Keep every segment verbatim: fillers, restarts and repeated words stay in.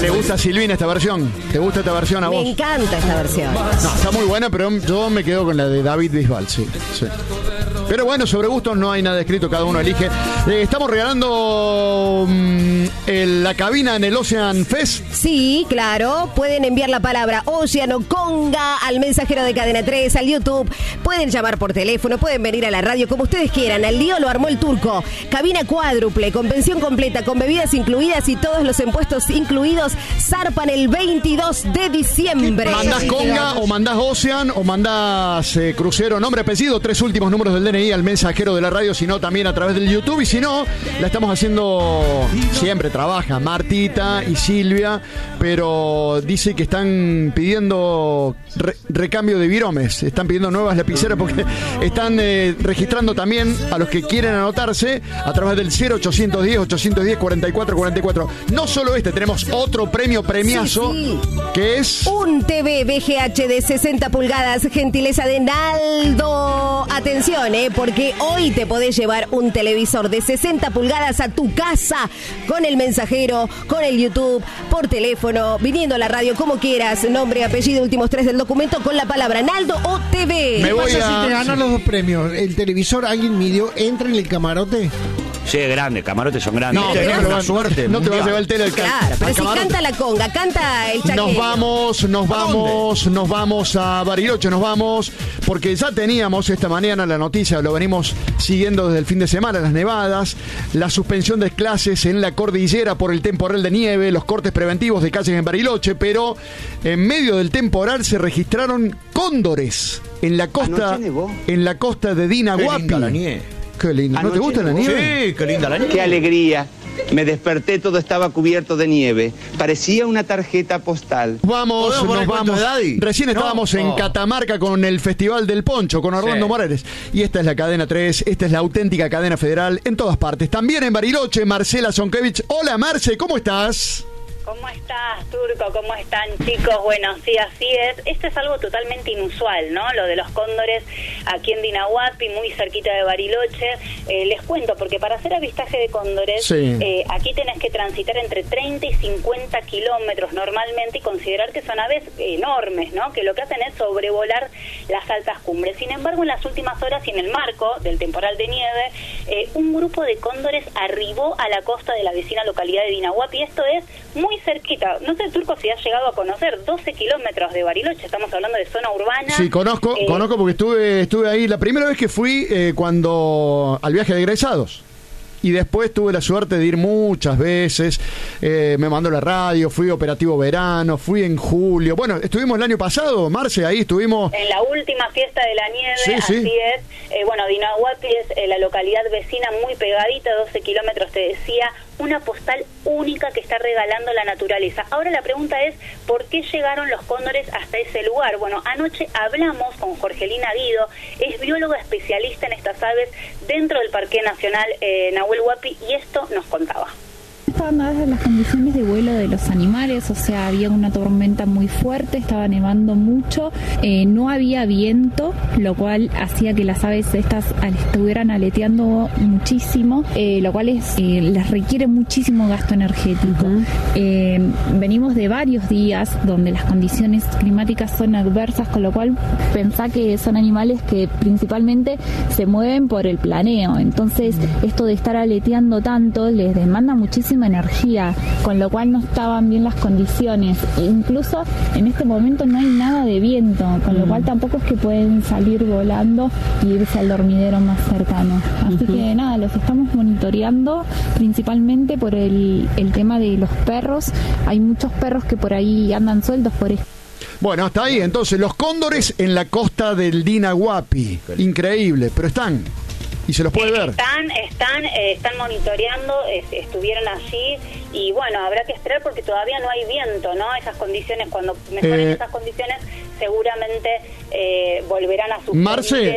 le gusta a Silvina esta versión. ¿Te gusta esta versión a vos? Me encanta esta versión. No, está muy buena, pero yo me quedo con la de David Bisbal, sí, sí. Pero bueno, sobre gustos no hay nada escrito, cada uno elige. Eh, estamos regalando mmm, el, la cabina en el Ocean Fest. Sí, claro. Pueden enviar la palabra Océano Conga al mensajero de Cadena tres, al YouTube. Pueden llamar por teléfono, pueden venir a la radio, como ustedes quieran. El lío lo armó el turco. Cabina cuádruple, con pensión completa, con bebidas incluidas y todos los impuestos incluidos. Zarpan el veintidós de diciembre. Mandás Conga o mandás Ocean o mandás eh, crucero, nombre, apellido, tres últimos números del D N I al mensajero de la radio, sino también a través del YouTube. Y si no, la estamos haciendo siempre, trabaja Martita y Silvia, pero dice que están pidiendo re- recambio de viromes, están pidiendo nuevas lapiceras porque están eh, registrando también a los que quieren anotarse a través del cero ochocientos diez, ochocientos diez, cuarenta y cuatro cuarenta y cuatro. No solo este, tenemos otro premio premiazo, sí, sí, que es un T V V G H de sesenta pulgadas, gentileza de Naldo. Atención, eh, porque hoy te podés llevar un televisor de sesenta pulgadas a tu casa con el mensajero, con el YouTube, por teléfono, viniendo a la radio, como quieras, nombre, apellido, últimos tres del documento, con la palabra Naldo o T V. Me voy a... si te ganas los dos premios, el televisor, alguien midió, entra en el camarote. Sí, es grande, camarotes son grandes. No, pero no, no, suerte, no te vas a llevar el tele al Claro, pero si canta la conga, canta el chaqueño. Nos vamos, nos vamos, nos vamos a Bariloche, nos vamos, porque ya teníamos esta mañana la noticia, lo venimos siguiendo desde el fin de semana, las nevadas, la suspensión de clases en la cordillera por el temporal de nieve, los cortes preventivos de calles en Bariloche, pero en medio del temporal se registraron cóndores en la costa, en la costa de Dinahuapi. Qué lindo. ¿No te gusta la nieve? Sí, qué linda la nieve. Qué alegría. Me desperté, todo estaba cubierto de nieve. Parecía una tarjeta postal. Vamos, nos vamos. Recién estábamos no. en Oh. Catamarca con el Festival del Poncho, con Orlando sí. Morales. Y esta es la cadena tres, esta es la auténtica cadena federal en todas partes. También en Bariloche, Marcela Zonkevich. Hola, Marce, ¿cómo estás? ¿Cómo estás, Turco? ¿Cómo están, chicos? Bueno, sí, así es. Esto es algo totalmente inusual, ¿no? Lo de los cóndores aquí en Dinahuapi, muy cerquita de Bariloche. Eh, les cuento, porque para hacer avistaje de cóndores, sí. eh, aquí tenés que transitar entre treinta y cincuenta kilómetros normalmente y considerar que son aves enormes, ¿no? Que lo que hacen es sobrevolar las altas cumbres. Sin embargo, en las últimas horas y en el marco del temporal de nieve, eh, un grupo de cóndores arribó a la costa de la vecina localidad de Dinahuapi. Esto es muy cerquita, no sé, Turco, si has llegado a conocer doce kilómetros de Bariloche, estamos hablando de zona urbana. Sí, conozco, eh, conozco porque estuve estuve ahí, la primera vez que fui eh, cuando al viaje de egresados. Y después tuve la suerte de ir muchas veces, eh, me mandó la radio, fui operativo verano, fui en julio. Bueno, estuvimos el año pasado, Marce, ahí estuvimos... En la última fiesta de la nieve, sí, así sí. es. Eh, bueno, Dinahuapi es eh, la localidad vecina muy pegadita, doce kilómetros, te decía, una postal única que está regalando la naturaleza. Ahora la pregunta es, ¿por qué llegaron los cóndores hasta ese lugar? Bueno, anoche hablamos con Jorgelina Guido, es bióloga especialista en estas aves dentro del Parque Nacional eh, Nahuel Huapi, y esto nos contaba. Estaban dadas las condiciones de vuelo de los animales, o sea, había una tormenta muy fuerte, estaba nevando mucho, eh, no había viento, lo cual hacía que las aves estas estuvieran aleteando muchísimo, eh, lo cual es, eh, les requiere muchísimo gasto energético. Uh-huh. Eh, venimos de varios días donde las condiciones climáticas son adversas, con lo cual pensá que son animales que principalmente se mueven por el planeo, entonces uh-huh. esto de estar aleteando tanto les demanda muchísimo energía, con lo cual no estaban bien las condiciones. E incluso en este momento no hay nada de viento, con lo mm. cual tampoco es que pueden salir volando y irse al dormidero más cercano. Así uh-huh. que nada, los estamos monitoreando principalmente por el, el tema de los perros. Hay muchos perros que por ahí andan sueltos por esto. Bueno, hasta ahí. Entonces, los cóndores en la costa del Dinahuapi. Increíble, pero están... Y se los puede ver. Están, están, eh, están monitoreando, eh, estuvieron allí y bueno, habrá que esperar porque todavía no hay viento, ¿no? Esas condiciones, cuando mejoren eh, esas condiciones, seguramente eh, volverán a sus Marce, termiteros.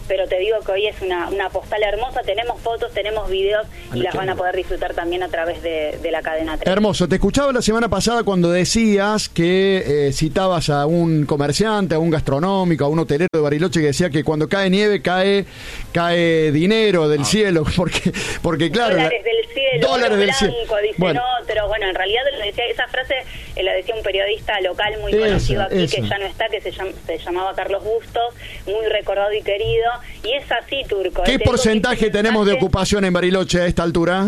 pero te digo que hoy es una, una postal hermosa, tenemos fotos, tenemos videos y las van a poder disfrutar también a través de, de la cadena tres. Hermoso, te escuchaba la semana pasada cuando decías que eh, citabas a un comerciante, a un gastronómico, a un hotelero de Bariloche que decía que cuando cae nieve cae cae dinero del ah. cielo, porque porque claro, dólares la, del cielo, dólares del cielo. Dicen bueno. otro, bueno, en realidad lo decía, esa frase eh, la decía un periodista local muy esa, conocido aquí esa. que ya no está, que se, llama, se llamaba Carlos Bustos, muy recordado y querido, y es así, Turco. ¿Qué porcentaje tenemos de ocupación en Bariloche a esta altura?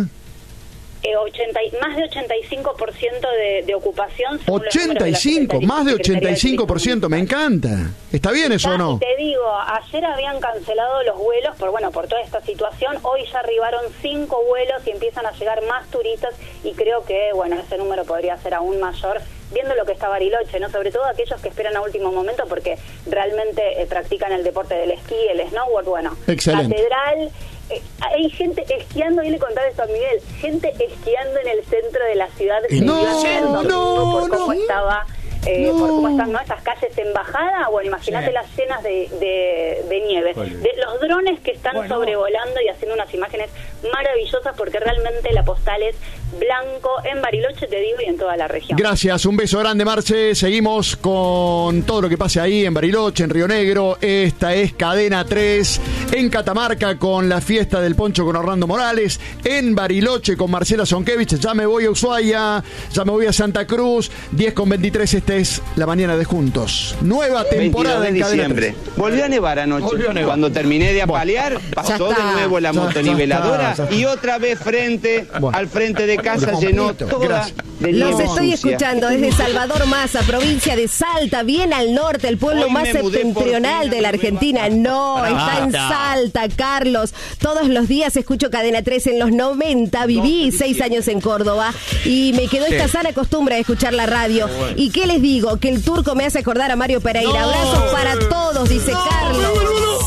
Eh, ochenta, más de ochenta y cinco por ciento de, de ocupación. ochenta y cinco, más de ochenta y cinco por ciento, me encanta. ¿Está bien eso o no? Te digo, ayer habían cancelado los vuelos por bueno por toda esta situación, hoy ya arribaron cinco vuelos y empiezan a llegar más turistas y creo que bueno ese número podría ser aún mayor viendo lo que está Bariloche, no, sobre todo aquellos que esperan a último momento porque realmente eh, practican el deporte del esquí, el snowboard, bueno, excelente. Catedral. Eh, hay gente esquiando, y le contaba esto a Miguel, gente esquiando en el centro de la ciudad. No, no, por cómo no. estaba, eh, no. por cómo están, ¿no? Estas calles en bajada, bueno, imagínate sí. las llenas de, de, de nieve. De los drones que están bueno. sobrevolando y haciendo unas imágenes maravillosas porque realmente la postal es blanco en Bariloche, te digo, y en toda la región. Gracias, un beso grande, Marce. Seguimos con todo lo que pase ahí en Bariloche, en Río Negro. Esta es Cadena tres, en Catamarca con la fiesta del poncho con Orlando Morales, en Bariloche con Marcela Zonkevich. Ya me voy a Ushuaia, ya me voy a Santa Cruz. Diez con veintitrés, esta es la mañana de Juntos. Nueva temporada de en diciembre. Cadena tres. Volvió a nevar anoche. A nevar. Cuando terminé de apalear, pasó de nuevo la ya, motoniveladora ya está, ya está. Y otra vez frente bueno. al frente de casa llenó toda de nieve. Los estoy escuchando desde Salvador Maza, provincia de Salta, bien al norte, el pueblo Hoy más septentrional de la Argentina. No, está en Salta, Carlos. Todos los días escucho Cadena tres en los noventa. Viví seis años en Córdoba y me quedó esta sana costumbre de escuchar la radio. ¿Y qué les digo? Que el turco me hace acordar a Mario Pereira. No, Abrazos para todos, dice no, Carlos. No, no, no.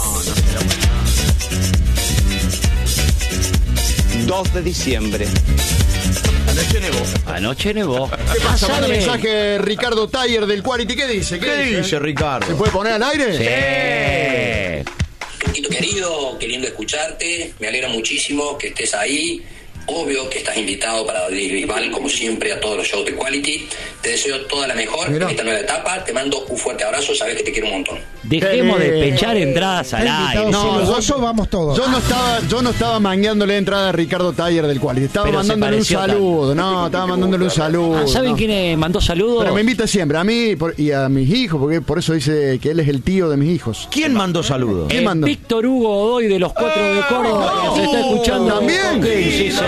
dos de diciembre. Anoche nevó. Anoche nevó. ¿Qué pasa? Manda mensaje Ricardo Taller del Quality. ¿Qué dice? ¿Qué, ¿Qué dice? dice Ricardo? ¿Se puede poner al aire? Sí. Turquito querido, queriendo escucharte. Me alegra muchísimo que estés ahí. Obvio que estás invitado para David Bisbal, como siempre, a todos los shows de Quality. Te deseo toda la mejor Mira. en esta nueva etapa. Te mando un fuerte abrazo, sabes que te quiero un montón. Dejemos de pechar entradas al aire. No, nosotros vamos todos. Yo no estaba, yo no estaba mangueándole entrada a Ricardo Taller del Quality. Estaba Pero mandándole un saludo. Tanto. No, estaba mandándole un saludo. Ah, ¿saben no. quién mandó saludos? Pero me invita siempre, a mí y a mis hijos, porque por eso dice que él es el tío de mis hijos. ¿Quién mandó saludos? ¿Quién mandó? Víctor Hugo Godoy de los Cuatro de Córdoba, no, que nos está escuchando. ¿También? Okay, sí, sí.